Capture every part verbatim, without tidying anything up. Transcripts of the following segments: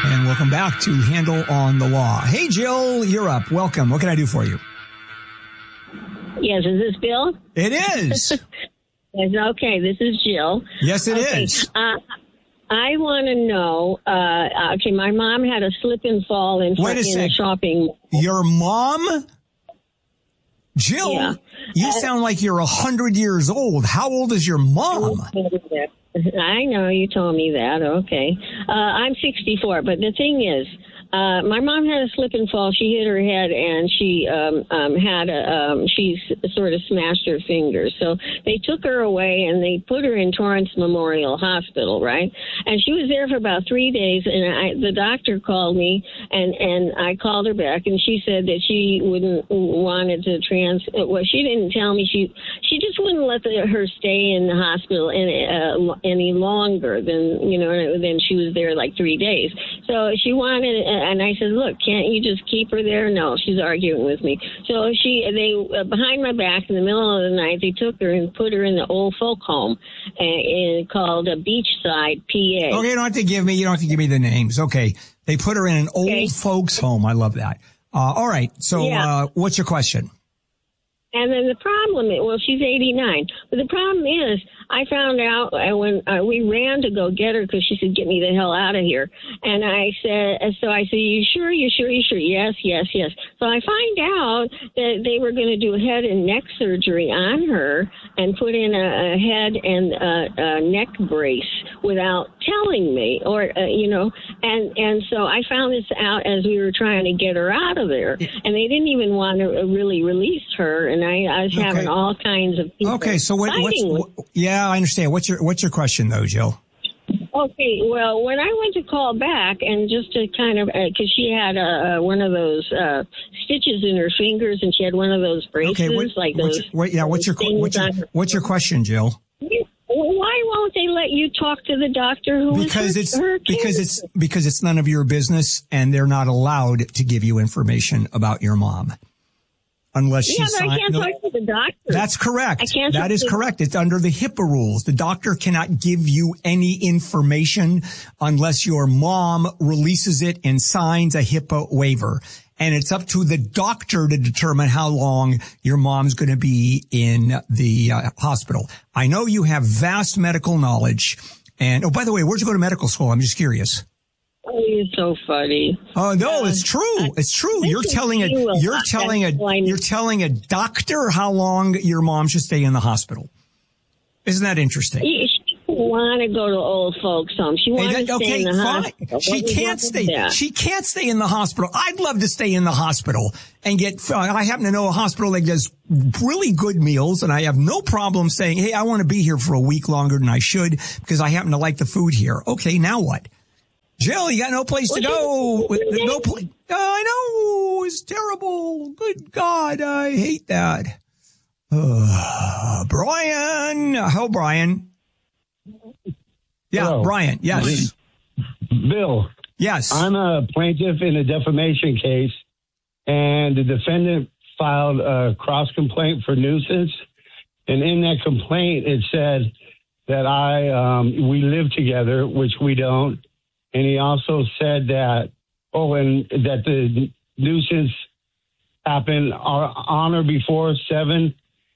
And welcome back to Handle on the Law. Hey, Jill, you're up. Welcome. What can I do for you? Yes, is this Bill? It is. Okay, this is Jill. Yes, it okay. is. Uh, I want to know, uh, okay, my mom had a slip and fall in, Wait a in sec. a shopping mall. Your mom? Jill, Yeah. you Uh, sound like you're one hundred years old. How old is your mom? I know, you told me that. Okay. Uh, I'm sixty-four, but the thing is, uh, my mom had a slip and fall. She hit her head and she um, um, had a, um, she s- sort of smashed her fingers. So they took her away and they put her in Torrance Memorial Hospital, right? And she was there for about three days. And I, the doctor called me and, and I called her back and she said that she wouldn't wanted to trans. Well, she didn't tell me she she just wouldn't let the, her stay in the hospital any, uh, any longer than you know than she was there like three days. So she wanted. And I said, look, can't you just keep her there? No, she's arguing with me. So she, they, uh, behind my back in the middle of the night, they took her and put her in the old folk home uh, in, called a Beachside, P A. Okay, you don't have to give me, you don't have to give me the names. Okay. They put her in an old Okay. folks home. I love that. Uh, all right. So, Yeah. uh, what's your question? And then the problem is, well, she's eighty-nine. But the problem is, I found out uh, when uh, we ran to go get her because she said, get me the hell out of here. And I said, uh, so I said, you sure, you sure, you sure? Yes, yes, yes. So I find out that they were going to do head and neck surgery on her and put in a, a head and a, a neck brace without telling me, or, uh, you know, and, and so I found this out as we were trying to get her out of there. And they didn't even want to really release her. And I, I was Okay. having all kinds of people Okay. So what, what's, fighting with what, yeah, I understand. What's your, what's your question though, Jill? Okay, well, when I went to call back and just to kind of, because uh, she had uh, one of those uh, stitches in her fingers and she had one of those braces, Okay. What, like what's those. your, what, yeah. What's your, things what's your, on her- what's your question, Jill? Why won't they let you talk to the doctor who Because was it's, her, her because kid? it's, because it's none of your business and they're not allowed to give you information about your mom. Unless Yeah, she but I signed. can't no, talk to the doctor. That's correct. I can't That talk is to- correct. It's under the HIPAA rules. The doctor cannot give you any information unless your mom releases it and signs a HIPAA waiver. And it's up to the doctor to determine how long your mom's going to be in the uh, hospital. I know you have vast medical knowledge. And, oh, by the way, where'd you go to medical school? I'm just curious. Oh, you're so funny. Oh no, Uh, it's true. It's true. You're can telling a see you a you're lot. telling a That's why I need- you're telling a doctor how long your mom should stay in the hospital. Isn't that interesting? She didn't want to go to old folks' home. She wanted Hey, to that- stay okay, in the fine. hospital. She What was can't wrong with stay. that? She can't stay in the hospital. I'd love to stay in the hospital and get. Uh, I happen to know a hospital that does really good meals, and I have no problem saying, "Hey, I want to be here for a week longer than I should because I happen to like the food here." Okay, now what? Jill, you got no place to go. There's no place. Oh, I know. It's terrible. Good God. I hate that. Uh, Brian. Hello, Brian. Yeah, Hello. Brian. Yes. Bill, Yes. I'm a plaintiff in a defamation case, and the defendant filed a cross complaint for nuisance. And in that complaint, it said that I um, we live together, which we don't. And he also said that, oh, and that the nuisance happened on or before seven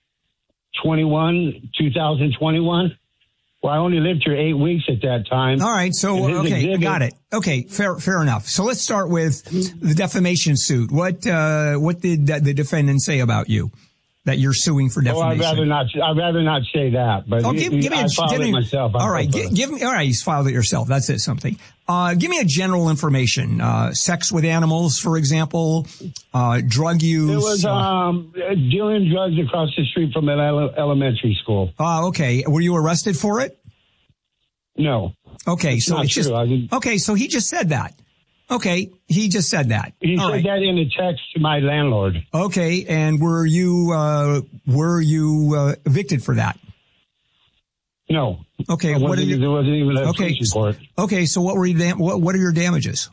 twenty-one, two thousand twenty-one. Well, I only lived here eight weeks at that time. All right. So, And his okay, exhibit- got it. Okay, fair, fair enough. So let's start with the defamation suit. What, uh, what did the defendant say about you that you're suing for Oh, defamation? I'd rather not. I'd rather not say that. But Oh, give, give me I a, filed give it me, myself. all right, give, give, give me, all right, you filed it yourself. That's it, something. Uh, give me a general information. Uh, sex with animals, for example, uh, drug use. It was uh, um, dealing drugs across the street from an ele- elementary school. uh, okay. Were you arrested for it? No. Okay. It's So not it's just, true. I mean- okay. So he just said that. Okay. He just said that. He All said right. that in a text to my landlord. Okay. And were you, uh, were you, uh, evicted for that? No. Okay. There What are wasn't, you, there wasn't even a okay. police report. Okay. So what were you, dam- what, what are your damages?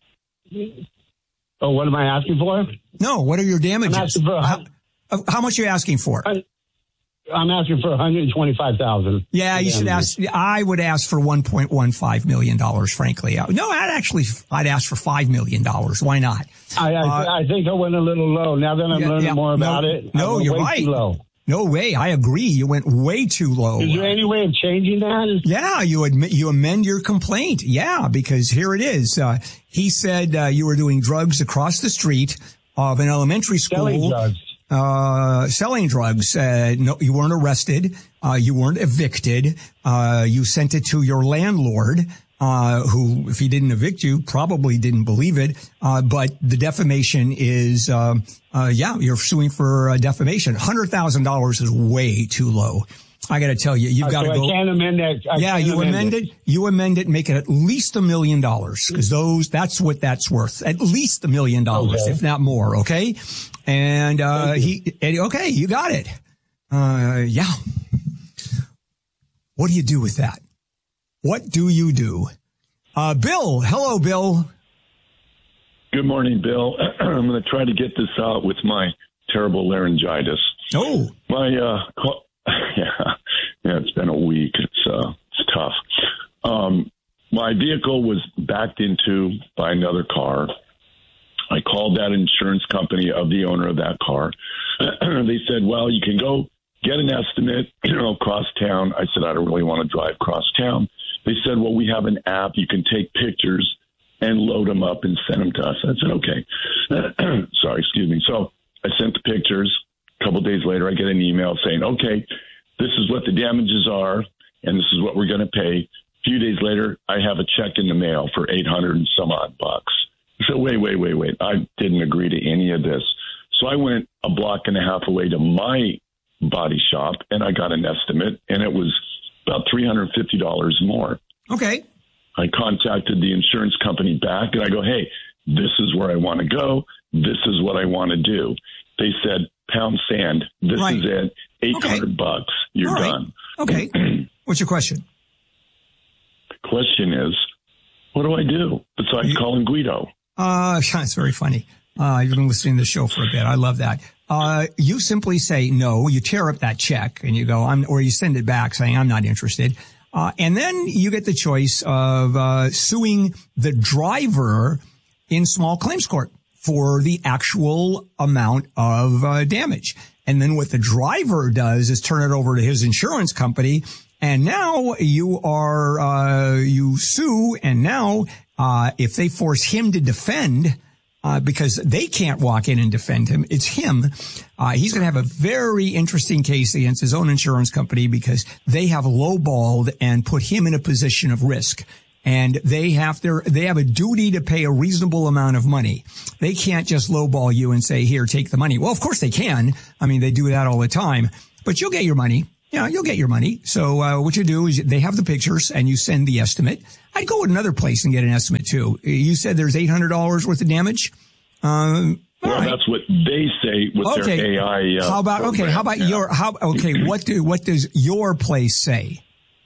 Oh, what am I asking for? No. What are your damages? I'm asking for- how, uh, how much are you asking for? I, I'm asking for one hundred twenty-five thousand dollars. Yeah, you should ask. I would ask for one point one five million dollars, frankly. No, I'd actually, I'd ask for five million dollars. Why not? I, I, uh, I think I went a little low. Now that I'm yeah, learning yeah, more about no, it, no, you're way right. Too low. No way. I agree. You went way too low. Is there any way of changing that? Yeah, you admit, you amend your complaint. Yeah, because here it is. Uh, he said uh, you were doing drugs across the street of an elementary school. Selling drugs. Uh, selling drugs. Uh, no, you weren't arrested. Uh, you weren't evicted. Uh, you sent it to your landlord. Uh, who, if he didn't evict you, probably didn't believe it. Uh, but the defamation is, um, uh, yeah, you're suing for uh, defamation. one hundred thousand dollars is way too low. I got to tell you, you've got to so go. I can't amend that. I yeah, you amend, amend it. it. You amend it, make it at least a million dollars, because those, that's what that's worth. At least a million dollars, okay. if not more. Okay. And, uh, he, and, okay, you got it. Uh, yeah. What do you do with that? What do you do? Uh, Bill. Hello, Bill. Good morning, Bill. I'm going to try to get this out with my terrible laryngitis. Oh. My, uh, call, yeah, yeah, it's been a week. It's, uh, it's tough. Um, my vehicle was backed into by another car. I called that insurance company of the owner of that car. They said, well, you can go get an estimate, you know, across town. I said, I don't really want to drive across town. They said, well, we have an app. You can take pictures and load them up and send them to us. I said, okay. Sorry, excuse me. So I sent the pictures. A couple of days later, I get an email saying, okay, this is what the damages are, and this is what we're going to pay. A few days later, I have a check in the mail for eight hundred and some odd bucks. So wait, wait, wait, wait. I didn't agree to any of this. So I went a block and a half away to my body shop, and I got an estimate, and it was about three hundred fifty dollars more. Okay. I contacted the insurance company back, and I go, hey, this is where I want to go. This is what I want to do. They said, pound sand. This right. is it. eight hundred okay. bucks. You're All right. done. Okay. What's your question? Question is, what do I do besides you, calling Guido? Uh, it's very funny. Uh, you've been listening to the show for a bit. I love that. Uh, you simply say no. You tear up that check and you go, I'm, or you send it back saying, I'm not interested. Uh, and then you get the choice of, uh, suing the driver in small claims court for the actual amount of, uh, damage. And then what the driver does is turn it over to his insurance company. And now you are, uh, you sue. And now, uh, if they force him to defend, Uh, because they can't walk in and defend him. It's him. Uh, he's going to have a very interesting case against his own insurance company because they have lowballed and put him in a position of risk. And they have their, they have a duty to pay a reasonable amount of money. They can't just lowball you and say, here, take the money. Well, of course they can. I mean, they do that all the time, but you'll get your money. Yeah, you'll get your money. So, uh, what you do is they have the pictures and you send the estimate. I'd go another place and get an estimate too. You said there's eight hundred dollars worth of damage. Um, well, right. that's what they say with okay. their A I. Uh, how about, program. okay, how about yeah. your, how, okay, what do, what does your place say?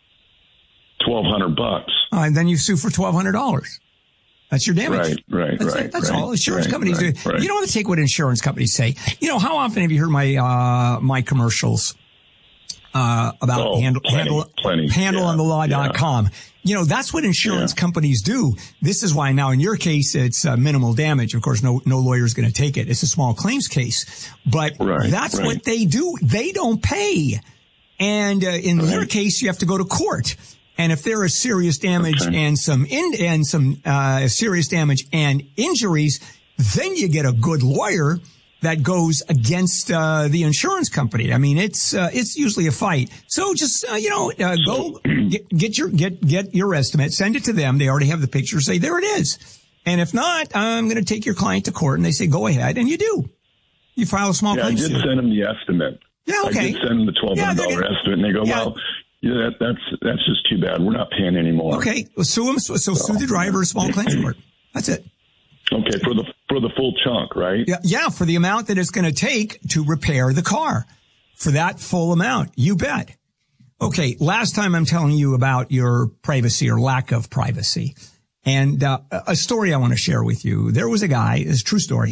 twelve hundred bucks. Uh, and then you sue for twelve hundred dollars. That's your damage. Right, right, That's right. it. That's right, all. Insurance right, companies right, do. Right. You don't have to take what insurance companies say. You know, how often have you heard my, uh, my commercials? Uh, about oh, handle, plenty, handle, plenty. handle on the law dot com. Yeah. You know, that's what insurance yeah. companies do. This is why now in your case, it's uh, minimal damage. Of course, no, no lawyer is going to take it. It's a small claims case, but right, that's right. what they do. They don't pay. And, uh, in right. your case, you have to go to court. And if there is serious damage okay. and some in, and some, uh, serious damage and injuries, then you get a good lawyer that goes against, uh, the insurance company. I mean, it's, uh, it's usually a fight. So just, uh, you know, uh, go get, get your, get, get your estimate, send it to them. They already have the picture, say, there it is. And if not, I'm going to take your client to court. And they say, go ahead. And you do. You file a small yeah, claim I did suit. send them the estimate. Yeah, okay. I did send them the twelve hundred dollars yeah, estimate. And they go, yeah. well, yeah, that, that's, that's just too bad. We're not paying anymore. Okay. Well, sue them. So, so sue the driver, small claims court. That's it. Okay, for the for the full chunk, right? Yeah, yeah, for the amount that it's going to take to repair the car. For that full amount, you bet. Okay, last time I'm telling you about your privacy or lack of privacy. And uh, a story I want to share with you. There was a guy, it's a true story,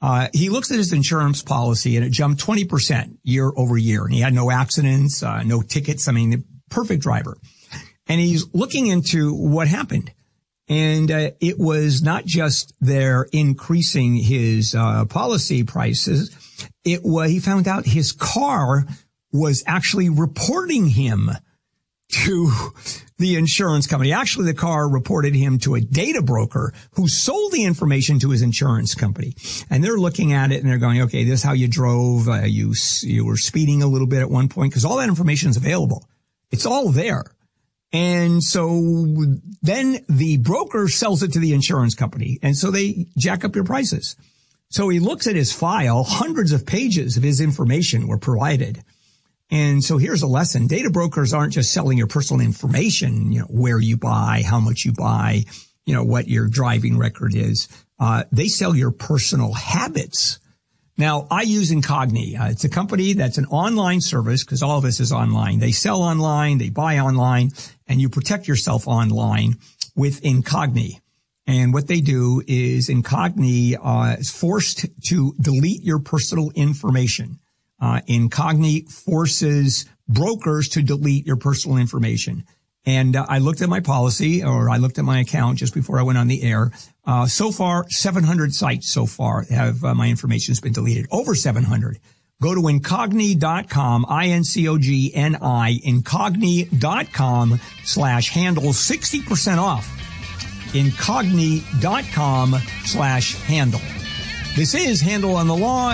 Uh, he looks at his insurance policy and it jumped twenty percent year over year. And he had no accidents, uh, no tickets. I mean, the perfect driver. And he's looking into what happened. And uh, it was not just their increasing his uh, policy prices. It was, he found out his car was actually reporting him to the insurance company. Actually, the car reported him to a data broker who sold the information to his insurance company. And they're looking at it and they're going, okay, this is how you drove. Uh, you, you were speeding a little bit at one point, because all that information is available. It's all there. And so then the broker sells it to the insurance company. And so they jack up your prices. So he looks at his file. Hundreds of pages of his information were provided. And so here's a lesson. Data brokers aren't just selling your personal information, you know, where you buy, how much you buy, you know, what your driving record is. Uh, they sell your personal habits. Now, I use Incogni. Uh, it's a company that's an online service, because all of this is online. They sell online, they buy online, and you protect yourself online with Incogni. And what they do is Incogni uh, is forced to delete your personal information. Uh, Incogni forces brokers to delete your personal information. And uh, I looked at my policy, or I looked at my account just before I went on the air. Uh, so far, seven hundred sites so far have uh, my information has been deleted. Over seven hundred. Go to incogni dot com, I N C O G N I, incogni dot com slash handle, sixty percent off. incogni dot com slash handle. This is Handle on the Law.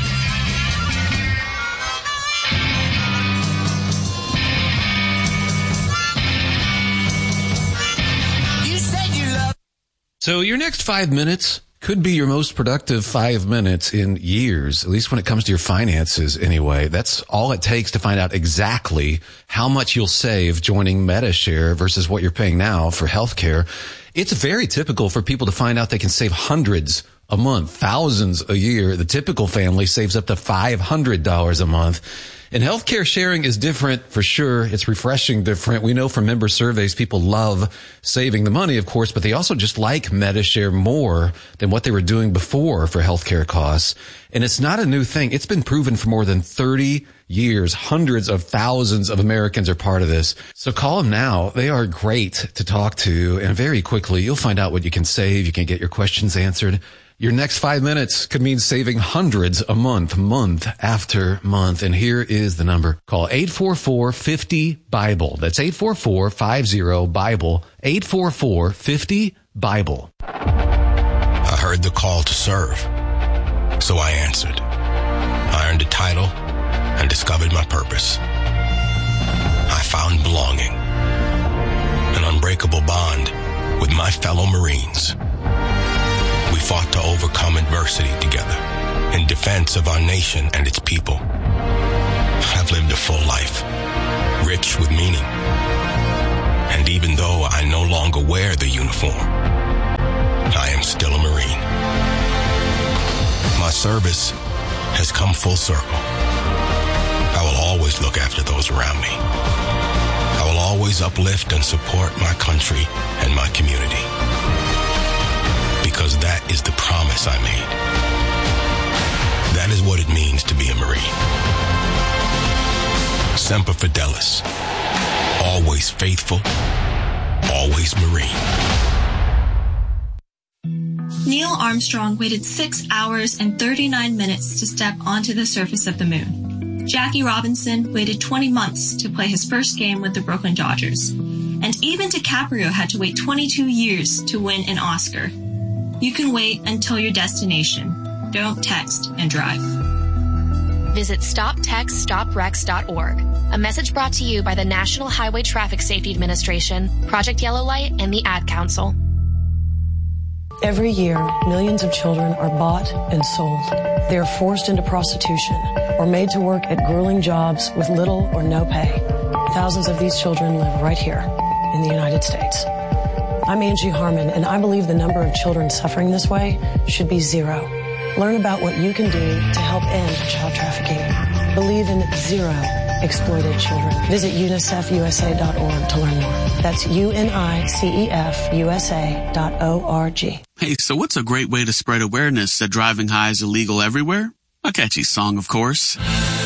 So your next five minutes could be your most productive five minutes in years, at least when it comes to your finances anyway. That's all it takes to find out exactly how much you'll save joining MediShare versus what you're paying now for healthcare. It's very typical for people to find out they can save hundreds a month, thousands a year. The typical family saves up to five hundred dollars a month. And healthcare sharing is different for sure. It's refreshing different. We know from member surveys, people love saving the money, of course, but they also just like MediShare more than what they were doing before for healthcare costs. And it's not a new thing. It's been proven for more than thirty years. Hundreds of thousands of Americans are part of this. So call them now. They are great to talk to. And very quickly, you'll find out what you can save. You can get your questions answered. Your next five minutes could mean saving hundreds a month, month after month. And here is the number. Call eight four four, five zero, BIBLE. That's eight four four, five zero, BIBLE. eight four four, five zero, BIBLE. I heard the call to serve, so I answered. I earned a title and discovered my purpose. I found belonging, an unbreakable bond with my fellow Marines. We fought to overcome adversity together in defense of our nation and its people. I've lived a full life, rich with meaning. And even though I no longer wear the uniform, I am still a Marine. My service has come full circle. I will always look after those around me. I will always uplift and support my country and my community. Because that is the promise I made. That is what it means to be a Marine. Semper Fidelis. Always faithful. Always Marine. Neil Armstrong waited six hours and thirty-nine minutes to step onto the surface of the moon. Jackie Robinson waited twenty months to play his first game with the Brooklyn Dodgers. And even DiCaprio had to wait twenty-two years to win an Oscar. You can wait until your destination. Don't text and drive. Visit stop text stop wrecks dot org. A message brought to you by the National Highway Traffic Safety Administration, Project Yellow Light, and the Ad Council. Every year, millions of children are bought and sold. They are forced into prostitution or made to work at grueling jobs with little or no pay. Thousands of these children live right here in the United States. I'm Angie Harmon, and I believe the number of children suffering this way should be zero. Learn about what you can do to help end child trafficking. Believe in zero exploited children. Visit unicef u s a dot org to learn more. That's U N I C E F U S A dot O R G. Hey, so what's a great way to spread awareness that driving high is illegal everywhere? A catchy song, of course.